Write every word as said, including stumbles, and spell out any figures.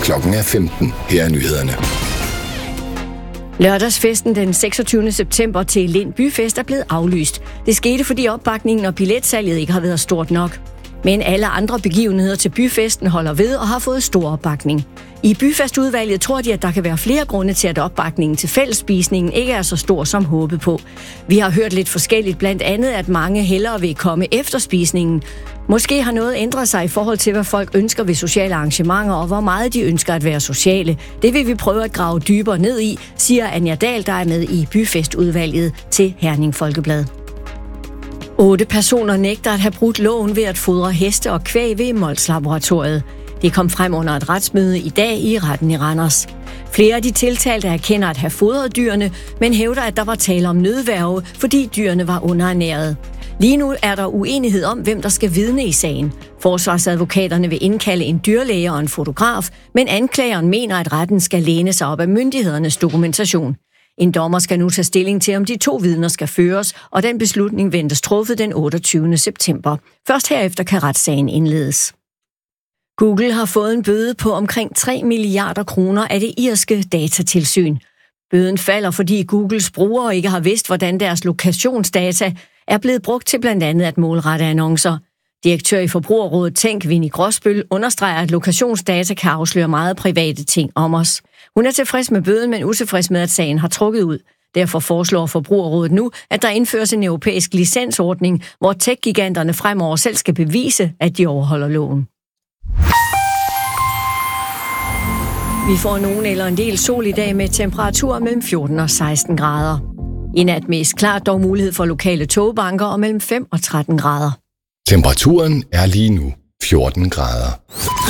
Klokken er femten. Her er nyhederne. Lørdagsfesten den seksogtyvende september til Lind Byfest er blevet aflyst. Det skete, fordi opbakningen og billetsalget ikke har været stort nok. Men alle andre begivenheder til byfesten holder ved og har fået stor opbakning. I byfestudvalget tror de, at der kan være flere grunde til, at opbakningen til fællesspisningen ikke er så stor som håbet på. Vi har hørt lidt forskelligt, blandt andet, at mange hellere vil komme efter spisningen. Måske har noget ændret sig i forhold til, hvad folk ønsker ved sociale arrangementer, og hvor meget de ønsker at være sociale. Det vil vi prøve at grave dybere ned i, siger Anja Dahl, der er med i byfestudvalget til Herning Folkeblad. Otte personer nægter at have brudt loven ved at fodre heste og kvæg ved Mols-laboratoriet. Det kom frem under et retsmøde i dag i retten i Randers. Flere af de tiltalte erkender at have fodret dyrene, men hævder, at der var tale om nødværge, fordi dyrene var underernærede. Lige nu er der uenighed om, hvem der skal vidne i sagen. Forsvarsadvokaterne vil indkalde en dyrlæge og en fotograf, men anklageren mener, at retten skal læne sig op af myndighedernes dokumentation. En dommer skal nu tage stilling til, om de to vidner skal føres, og den beslutning ventes truffet den otteogtyvende september. Først herefter kan retssagen indledes. Google har fået en bøde på omkring tre milliarder kroner af det irske datatilsyn. Bøden falder, fordi Googles brugere ikke har vidst, hvordan deres lokationsdata er blevet brugt til blandt andet at målrette annoncer. Direktør i Forbrugerrådet Tænk, Winnie Gråsbøl, understreger, at lokationsdata kan afsløre meget private ting om os. Hun er tilfreds med bøden, men utilfreds med, at sagen har trukket ud. Derfor foreslår Forbrugerrådet nu, at der indføres en europæisk licensordning, hvor tech-giganterne fremover selv skal bevise, at de overholder loven. Vi får nogen eller en del sol i dag med temperaturer mellem fjorten og seksten grader. I nat mest klart, dog mulighed for lokale togbanker og mellem fem og tretten grader. Temperaturen er lige nu fjorten grader.